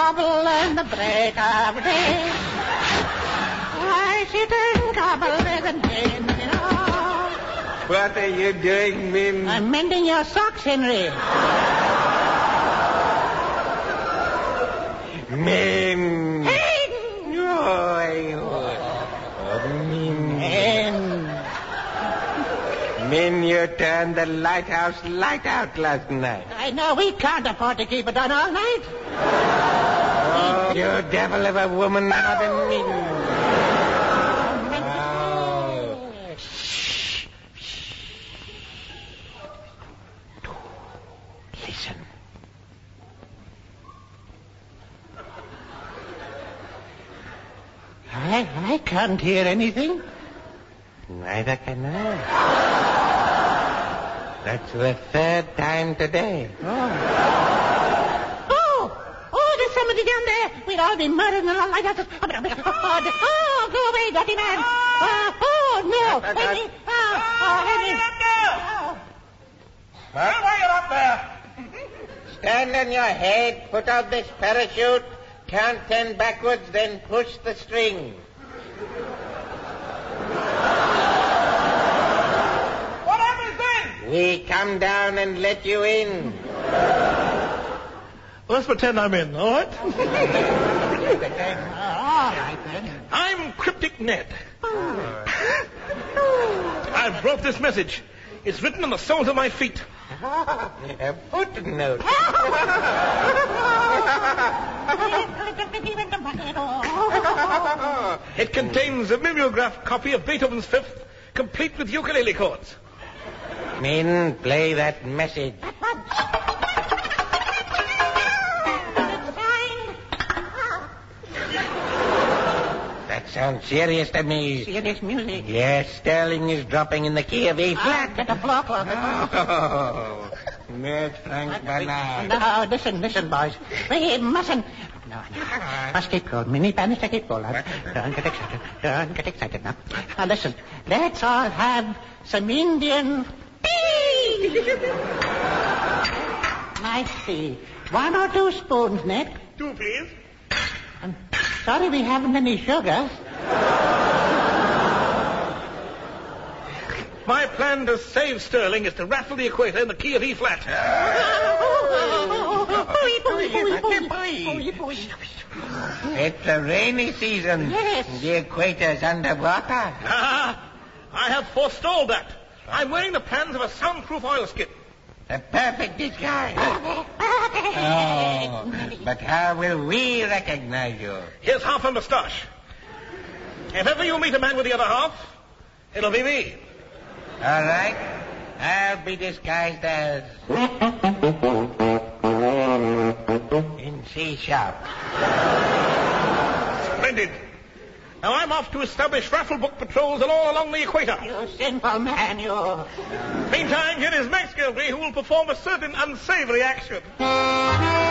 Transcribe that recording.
cobble and the break of day. I sit and cobble with a day. What are you doing, Min? I'm mending your socks, Henry. Min. Hayden! Min, you turned the lighthouse light out last night. I know we can't afford to keep it on all night. Oh, you devil of a woman, Mother Min. Listen. I can't hear anything. Neither can I. That's the third time today. Oh, there's somebody down there. We'd all be murdered in the lighthouse. Oh, go away, dirty man. No. Henry. Henry. What? Why are you up there? Stand on your head, put out this parachute, count 10 backwards, then push the string. What happens then? We come down and let you in. Let's pretend I'm in, all right? All right, then. I'm Cryptic Ned. I've brought this message. It's written on the soles of my feet. A footnote. It contains a mimeograph copy of Beethoven's Fifth, complete with ukulele chords. Min, play that message. That sounds serious to me. Serious music. Yes, Sterling is dropping in the key of E flat. Get a floor cloth. Oh, Ned Frank Bernard. No, listen, boys. We mustn't. No. Must keep cool. Minnie Bannister, keep cool. Don't get excited. Don't get excited now. Now, listen. Let's all have some Indian tea. Nice tea. 1 or 2 spoons, Ned. 2, please. I'm sorry we haven't any sugar. My plan to save Sterling is to raffle the equator in the key of E flat. It's a rainy season. Yes. The equator's underwater. I have forestalled that. I'm wearing the plans of a soundproof oilskin. A perfect disguise. Oh, but how will we recognize you? Here's half a moustache. If ever you meet a man with the other half, it'll be me. All right. I'll be disguised as... in C sharp. Splendid. Now I'm off to establish raffle book patrols all along the equator. You sinful man, you. Meantime, here is Max Gilby, who will perform a certain unsavory action.